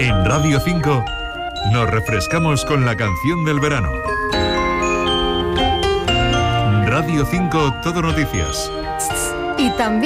En Radio 5 nos refrescamos con la canción del verano. Radio 5 Todo Noticias. Y también